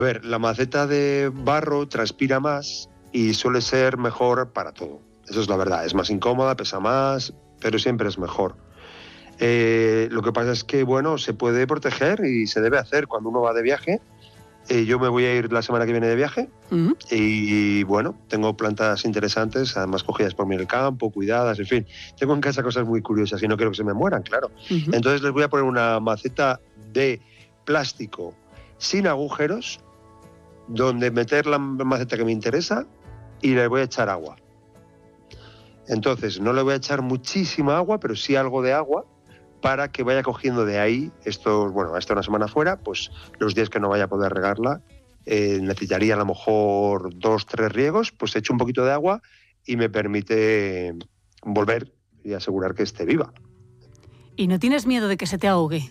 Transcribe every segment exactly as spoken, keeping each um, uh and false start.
A ver, la maceta de barro transpira más y suele ser mejor para todo. Eso es la verdad, es más incómoda, pesa más, pero siempre es mejor. Eh, lo que pasa es que, bueno, se puede proteger y se debe hacer cuando uno va de viaje. Eh, yo me voy a ir la semana que viene de viaje uh-huh. y, bueno, tengo plantas interesantes, además cogidas por mí en el campo, cuidadas, en fin. Tengo en casa cosas muy curiosas y no quiero que se me mueran, claro. Uh-huh. Entonces les voy a poner una maceta de plástico sin agujeros, donde meter la maceta que me interesa y le voy a echar agua. Entonces, no le voy a echar muchísima agua, pero sí algo de agua para que vaya cogiendo de ahí, estos, bueno, hasta una semana fuera, pues los días que no vaya a poder regarla, eh, necesitaría a lo mejor dos, tres riegos, pues echo un poquito de agua y me permite volver y asegurar que esté viva. ¿Y no tienes miedo de que se te ahogue?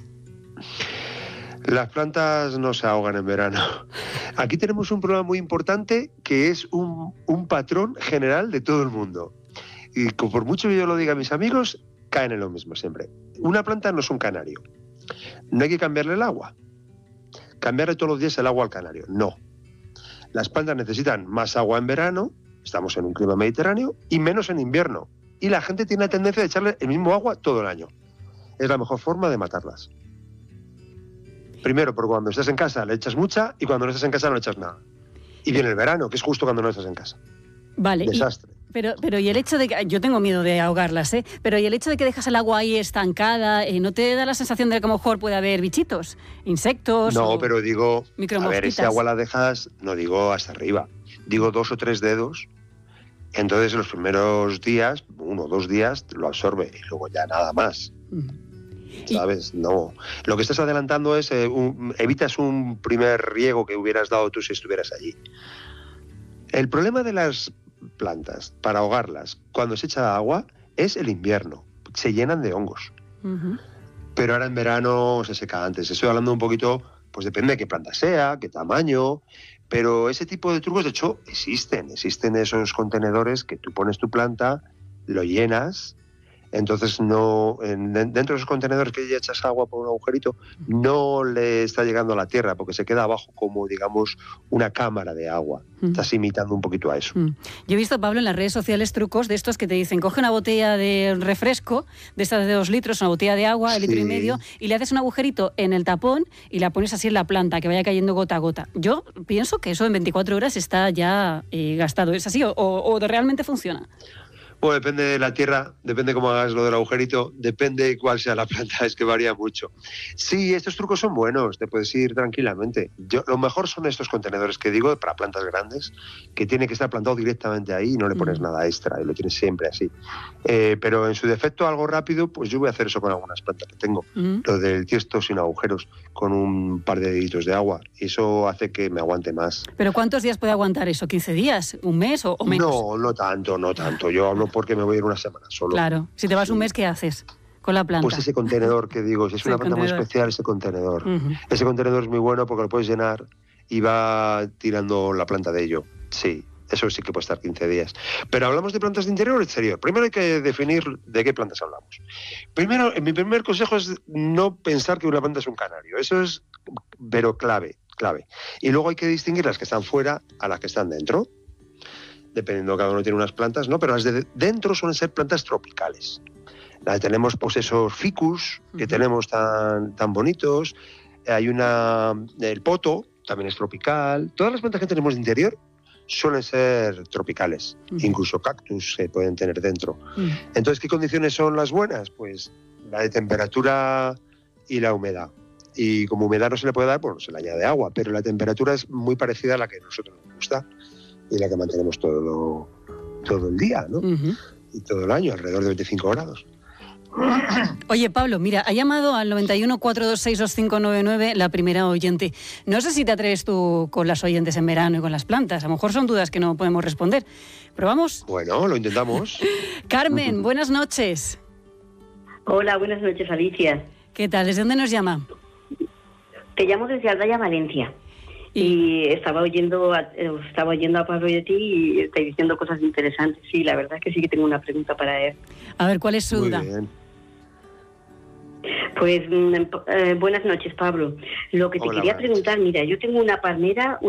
Las plantas no se ahogan en verano. Aquí tenemos un problema muy importante que es un, un patrón general de todo el mundo. Y por mucho que yo lo diga a mis amigos, caen en lo mismo siempre. Una planta no es un canario. No hay que cambiarle el agua. Cambiarle todos los días el agua al canario. No. Las plantas necesitan más agua en verano, estamos en un clima mediterráneo, y menos en invierno. Y la gente tiene la tendencia de echarle el mismo agua todo el año. Es la mejor forma de matarlas. Primero, porque cuando estás en casa le echas mucha y cuando no estás en casa no le echas nada. Y viene el verano, que es justo cuando no estás en casa. Vale. Desastre. Y, pero, pero y el hecho de que... Yo tengo miedo de ahogarlas, ¿eh? Pero y el hecho de que dejas el agua ahí estancada, eh, ¿no te da la sensación de que a lo mejor puede haber bichitos? ¿Insectos? No, o pero digo... A ver, ese agua la dejas, no digo hasta arriba, digo dos o tres dedos. Entonces los primeros días, uno o dos días, lo absorbe y luego ya nada más. Mm. ¿Sabes? No. Lo que estás adelantando es, eh, un, evitas un primer riego que hubieras dado tú si estuvieras allí. El problema de las plantas, para ahogarlas, cuando se echa agua, es el invierno. Se llenan de hongos. Uh-huh. Pero ahora en verano se seca antes. Estoy hablando un poquito, pues depende de qué planta sea, qué tamaño, pero ese tipo de trucos, de hecho, existen. Existen esos contenedores que tú pones tu planta, lo llenas. Entonces, no en, dentro de esos contenedores que ya echas agua por un agujerito, no le está llegando a la tierra, porque se queda abajo como, digamos, una cámara de agua. Mm. Estás imitando un poquito a eso. Mm. Yo he visto, Pablo, en las redes sociales trucos de estos que te dicen, coge una botella de refresco, de estas de dos litros, una botella de agua, de sí. litro y medio, y le haces un agujerito en el tapón y la pones así en la planta, que vaya cayendo gota a gota. Yo pienso que eso en veinticuatro horas está ya eh, gastado. ¿Es así o, o, o realmente funciona? Bueno, depende de la tierra, depende cómo hagas lo del agujerito, depende cuál sea la planta, es que varía mucho. Sí, estos trucos son buenos, te puedes ir tranquilamente. Yo, lo mejor son estos contenedores que digo, para plantas grandes, que tiene que estar plantado directamente ahí y no le pones mm. nada extra y lo tienes siempre así. Eh, pero en su defecto, algo rápido, pues yo voy a hacer eso con algunas plantas que tengo. Mm. Lo del tiesto sin agujeros, con un par de deditos de agua. Y eso hace que me aguante más. ¿Pero cuántos días puede aguantar eso? ¿quince días? ¿Un mes o, o menos? No, no tanto, no tanto. Yo hablo porque me voy a ir una semana solo. Claro, si te vas sí. un mes, ¿qué haces con la planta? Pues ese contenedor que digo, si es sí, una planta contenedor. muy especial, ese contenedor. Uh-huh. Ese contenedor es muy bueno porque lo puedes llenar y va tirando la planta de ello. Sí, eso sí que puede estar quince días. Pero hablamos de plantas de interior o exterior. Primero hay que definir de qué plantas hablamos. Primero, mi primer consejo es no pensar que una planta es un canario. Eso es, pero clave, clave. Y luego hay que distinguir las que están fuera a las que están dentro. Dependiendo, cada uno tiene unas plantas, ¿no? Pero las de dentro suelen ser plantas tropicales. Las tenemos, pues, esos ficus que uh-huh. tenemos tan, tan bonitos. Hay una, el poto, también es tropical. Todas las plantas que tenemos de interior suelen ser tropicales. Uh-huh. Incluso cactus se pueden tener dentro. Uh-huh. Entonces, ¿qué condiciones son las buenas? Pues la de temperatura y la humedad. Y como humedad no se le puede dar, bueno, se le añade agua, pero la temperatura es muy parecida a la que a nosotros nos gusta. Y la que mantenemos todo, todo el día, ¿no? Uh-huh. Y todo el año, alrededor de veinticinco grados. Oye, Pablo, mira, ha llamado al noventa y uno, cuatro dos seis, dos cinco nueve nueve la primera oyente. No sé si te atreves tú con las oyentes en verano y con las plantas. A lo mejor son dudas que no podemos responder. Pero vamos. Bueno, lo intentamos. Carmen, buenas noches. Hola, buenas noches, Alicia. ¿Qué tal? ¿Desde dónde nos llama? Te llamo desde Aldaya, Valencia. Y, y estaba oyendo a, estaba oyendo a Pablo y a ti y estáis diciendo cosas interesantes. Sí, la verdad es que sí que tengo una pregunta para él. A ver, ¿cuál es su Muy duda? Bien. Pues eh, buenas noches, Pablo. Lo que te Hola, quería preguntar, mira, yo tengo una palmera,